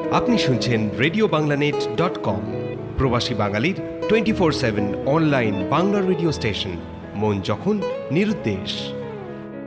আপনি শুনছেন রেডিওবাংলানেট.কম, প্রবাসী বাঙালির 24/7 অনলাইন বাংলা রেডিও স্টেশন। মন যখন নিরুদ্দেশ।